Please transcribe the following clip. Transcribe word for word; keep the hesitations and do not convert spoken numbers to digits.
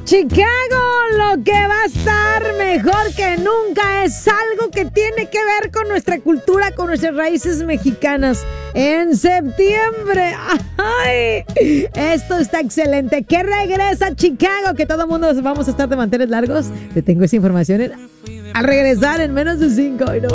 Chicago, lo que va a estar mejor que nunca es algo que tiene que ver con nuestra cultura, con nuestras raíces mexicanas. En septiembre, ¡ay! Esto está excelente. ¿Qué regresa Chicago? Que todo el mundo vamos a estar de manteles largos. Te tengo esa información en- al regresar en menos de cinco.